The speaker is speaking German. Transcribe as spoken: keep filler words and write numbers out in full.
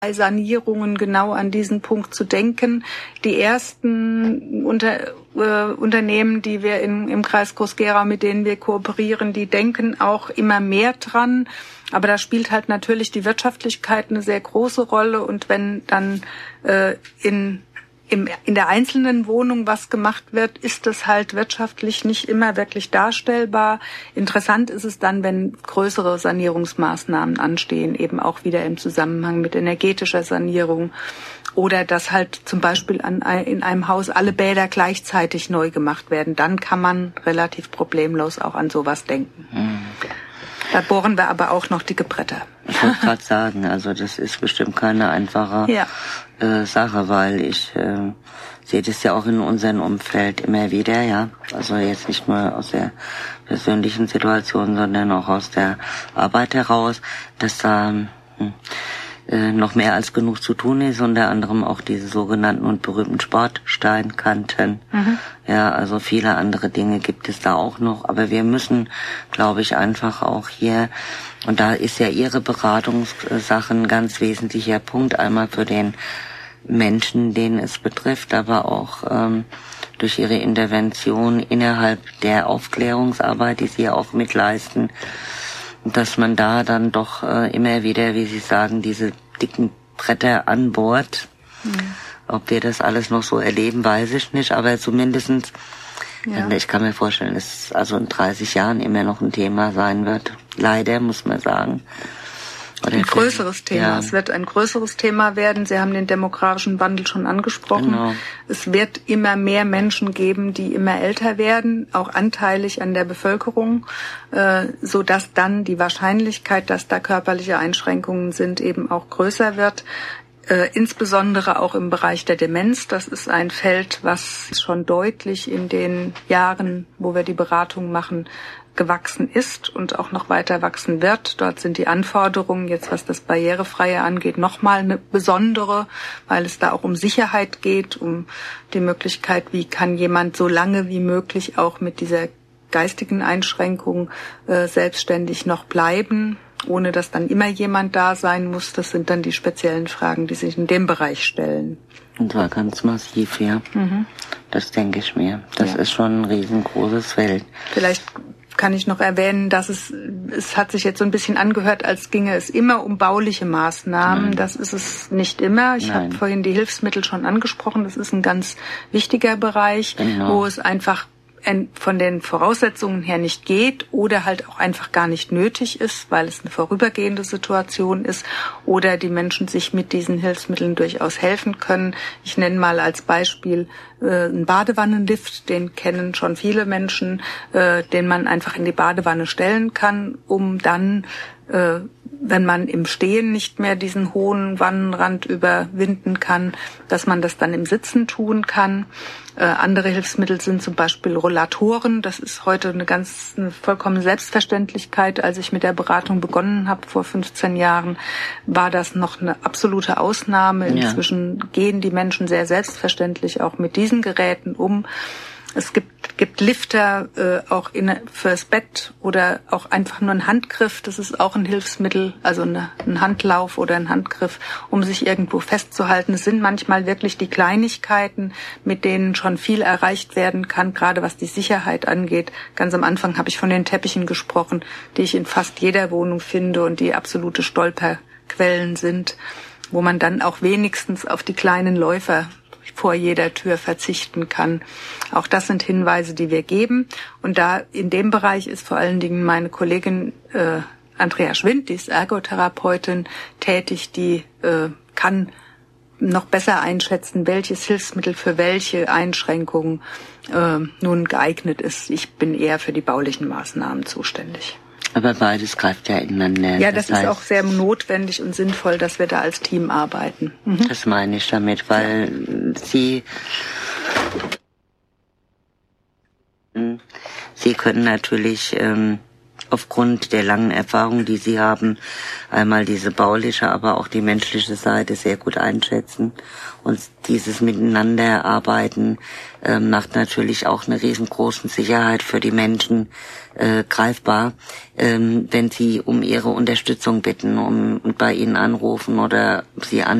bei Sanierungen genau an diesen Punkt zu denken. Die ersten unter, äh, Unternehmen, die wir in, im Kreis Groß-Gerau, mit denen wir kooperieren, die denken auch immer mehr dran. Aber da spielt halt natürlich die Wirtschaftlichkeit eine sehr große Rolle. Und wenn dann äh, in Im, in der einzelnen Wohnung was gemacht wird, ist das halt wirtschaftlich nicht immer wirklich darstellbar. Interessant ist es dann, wenn größere Sanierungsmaßnahmen anstehen, eben auch wieder im Zusammenhang mit energetischer Sanierung. Oder dass halt zum Beispiel an, in einem Haus alle Bäder gleichzeitig neu gemacht werden. Dann kann man relativ problemlos auch an sowas denken. Mhm. Da bohren wir aber auch noch dicke Bretter. Ich wollte gerade sagen, also das ist bestimmt keine einfache ja. äh, Sache, weil ich äh, sehe das ja auch in unserem Umfeld immer wieder, ja. Also jetzt nicht nur aus der persönlichen Situation, sondern auch aus der Arbeit heraus, dass da hm, äh, noch mehr als genug zu tun ist, unter anderem auch diese sogenannten und berühmten Sportsteinkanten. Mhm. Ja, also viele andere Dinge gibt es da auch noch, aber wir müssen, glaube ich, einfach auch hier, und da ist ja Ihre Beratungssache ein ganz wesentlicher Punkt, einmal für den Menschen, den es betrifft, aber auch ähm, durch Ihre Intervention innerhalb der Aufklärungsarbeit, die Sie auch mitleisten, dass man da dann doch äh, immer wieder, wie Sie sagen, diese dicken Bretter anbohrt. Mhm. Ob wir das alles noch so erleben, weiß ich nicht, aber zumindestens, ja. Ich kann mir vorstellen, dass es also in dreißig Jahren immer noch ein Thema sein wird. Leider, muss man sagen. Oder ein größeres Thema. Ja. Es wird ein größeres Thema werden. Sie haben den demografischen Wandel schon angesprochen. Genau. Es wird immer mehr Menschen geben, die immer älter werden, auch anteilig an der Bevölkerung, äh, so dass dann die Wahrscheinlichkeit, dass da körperliche Einschränkungen sind, eben auch größer wird. Äh, insbesondere auch im Bereich der Demenz. Das ist ein Feld, was schon deutlich in den Jahren, wo wir die Beratung machen, gewachsen ist und auch noch weiter wachsen wird. Dort sind die Anforderungen, jetzt was das Barrierefreie angeht, nochmal eine besondere, weil es da auch um Sicherheit geht, um die Möglichkeit, wie kann jemand so lange wie möglich auch mit dieser geistigen Einschränkung äh, selbstständig noch bleiben, ohne dass dann immer jemand da sein muss. Das sind dann die speziellen Fragen, die sich in dem Bereich stellen. Und zwar ganz massiv, ja. Mhm. Das denke ich mir. Das ja. ist schon ein riesengroßes Feld. Vielleicht kann ich noch erwähnen, dass es, es hat sich jetzt so ein bisschen angehört, als ginge es immer um bauliche Maßnahmen. Nein. Das ist es nicht immer. Ich habe vorhin die Hilfsmittel schon angesprochen. Das ist ein ganz wichtiger Bereich, genau. wo es einfach von den Voraussetzungen her nicht geht oder halt auch einfach gar nicht nötig ist, weil es eine vorübergehende Situation ist oder die Menschen sich mit diesen Hilfsmitteln durchaus helfen können. Ich nenne mal als Beispiel äh, einen Badewannenlift, den kennen schon viele Menschen, äh, den man einfach in die Badewanne stellen kann, um dann äh, wenn man im Stehen nicht mehr diesen hohen Wannenrand überwinden kann, dass man das dann im Sitzen tun kann. Äh, andere Hilfsmittel sind zum Beispiel Rollatoren. Das ist heute eine ganz eine vollkommene Selbstverständlichkeit. Als ich mit der Beratung begonnen habe vor fünfzehn Jahren, war das noch eine absolute Ausnahme. Inzwischen ja. gehen die Menschen sehr selbstverständlich auch mit diesen Geräten um. Es gibt, gibt Lifter äh, auch in, fürs Bett oder auch einfach nur ein Handgriff. Das ist auch ein Hilfsmittel, also eine, ein Handlauf oder ein Handgriff, um sich irgendwo festzuhalten. Es sind manchmal wirklich die Kleinigkeiten, mit denen schon viel erreicht werden kann, gerade was die Sicherheit angeht. Ganz am Anfang habe ich von den Teppichen gesprochen, die ich in fast jeder Wohnung finde und die absolute Stolperquellen sind, wo man dann auch wenigstens auf die kleinen Läufer vor jeder Tür verzichten kann. Auch das sind Hinweise, die wir geben. Und da in dem Bereich ist vor allen Dingen meine Kollegin äh, Andrea Schwind, die ist Ergotherapeutin, tätig, die äh, kann noch besser einschätzen, welches Hilfsmittel für welche Einschränkungen äh, nun geeignet ist. Ich bin eher für die baulichen Maßnahmen zuständig. Aber beides greift ja ineinander. Ja, das, das heißt, ist auch sehr notwendig und sinnvoll, dass wir da als Team arbeiten. Mhm. Das meine ich damit, weil ja. Sie, Sie können natürlich ähm, aufgrund der langen Erfahrung, die Sie haben, einmal diese bauliche, aber auch die menschliche Seite sehr gut einschätzen. Und dieses Miteinanderarbeiten äh, macht natürlich auch eine riesengroße Sicherheit für die Menschen äh, greifbar, ähm, wenn sie um ihre Unterstützung bitten, um bei ihnen anrufen oder sie an